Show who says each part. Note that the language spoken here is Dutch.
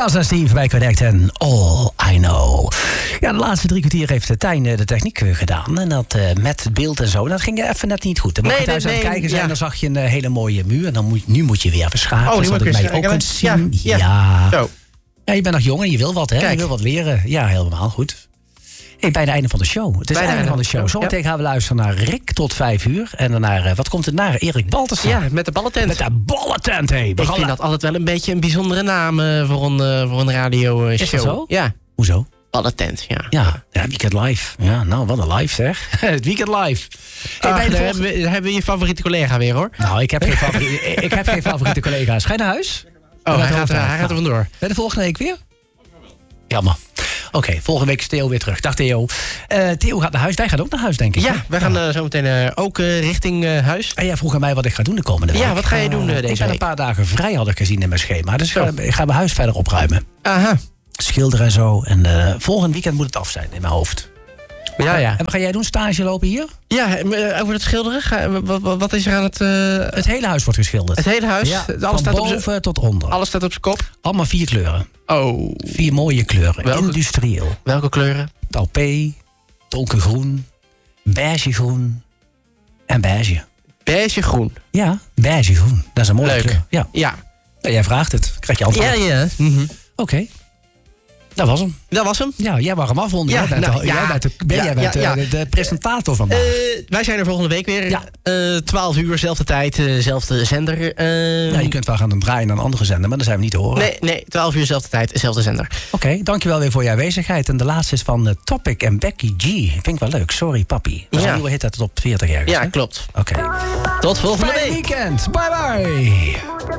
Speaker 1: Casa Steve bij Connect en All I Know. Ja, de laatste 3 kwartier heeft Tijn de techniek gedaan. En dat met het beeld en zo. Dat ging even net niet goed. Dan mocht je thuis aan het kijken zijn, dan zag je een hele mooie muur. En dan nu moet je weer even schakelen, zodat ik mij ook kunt zien. Ja.
Speaker 2: Zo.
Speaker 1: Ja, je bent nog jong en je wil wat, hè?
Speaker 2: Kijk.
Speaker 1: Je wil wat leren. Ja, helemaal goed. Hey, bijna einde van de show. Het is het einde van de show. Zometeen gaan we luisteren naar Rick tot 5 uur. En daarna, wat komt er naar? Erik Baltensen.
Speaker 2: Ja, met de ballentent.
Speaker 1: Met de ballentent, hé.
Speaker 2: Ik vind dat altijd wel een beetje een bijzondere naam voor een radio show.
Speaker 1: Is dat zo?
Speaker 2: Ja.
Speaker 1: Hoezo?
Speaker 2: Ballentent, ja.
Speaker 1: Ja, Weekend Live. Ja, nou, wat een live zeg. Het Weekend Live. Hey,
Speaker 2: hebben we je favoriete collega weer, hoor.
Speaker 1: Nou, ik heb geen favoriete collega's. Ga je naar huis?
Speaker 2: Oh, hij gaat er vandoor.
Speaker 1: Ben je de volgende week weer? Jammer. Oké, volgende week is Theo weer terug. Dag Theo. Theo gaat naar huis. Wij gaan ook naar huis, denk ik.
Speaker 2: Ja, wij gaan zo meteen ook richting huis.
Speaker 1: En jij vroeg aan mij wat ik ga doen de komende week.
Speaker 2: Ja, wat ga je doen deze week?
Speaker 1: Ik ben een paar dagen vrij, had ik gezien in mijn schema. Dus ik ga mijn huis verder opruimen.
Speaker 2: Aha.
Speaker 1: Schilderen en zo. En volgend weekend moet het af zijn in mijn hoofd.
Speaker 2: Ja.
Speaker 1: En wat ga jij doen? Stage lopen hier?
Speaker 2: Ja, over het schilderen. Wat is er aan het...
Speaker 1: Het hele huis wordt geschilderd.
Speaker 2: Het hele huis?
Speaker 1: Ja,
Speaker 2: alles
Speaker 1: van
Speaker 2: staat
Speaker 1: boven tot onder.
Speaker 2: Alles staat op zijn kop?
Speaker 1: Allemaal 4 kleuren.
Speaker 2: Oh.
Speaker 1: 4 mooie kleuren.
Speaker 2: Welke?
Speaker 1: Industrieel.
Speaker 2: Welke kleuren?
Speaker 1: Taupé, donkergroen, beigegroen en beige.
Speaker 2: Beigegroen.
Speaker 1: Ja, beigegroen. Dat is een mooie
Speaker 2: Leuk.
Speaker 1: kleur. Ja.
Speaker 2: Ja.
Speaker 1: Jij vraagt het. Krijg je antwoord.
Speaker 2: Ja.
Speaker 1: Oké. Dat was hem.
Speaker 2: Dat was hem.
Speaker 1: Ja, jij mag hem afronden.
Speaker 2: Ja,
Speaker 1: Jij bent de presentator vandaag.
Speaker 2: Wij zijn er volgende week weer.
Speaker 1: Ja.
Speaker 2: 12 uur, zelfde tijd, zelfde zender.
Speaker 1: Ja, je kunt wel gaan draaien naar een andere zender, maar dan zijn we niet te horen.
Speaker 2: Nee, 12 uur, zelfde tijd, zelfde zender.
Speaker 1: Oké, dankjewel weer voor je aanwezigheid. En de laatste is van Topic en Becky G. Vind ik wel leuk. Sorry, papi. Dat is een nieuwe hit uit de top 40 ergens.
Speaker 2: Ja,
Speaker 1: hè?
Speaker 2: klopt.
Speaker 1: Oké.
Speaker 2: Tot volgende
Speaker 1: Fijn
Speaker 2: week.
Speaker 1: weekend. Bye bye.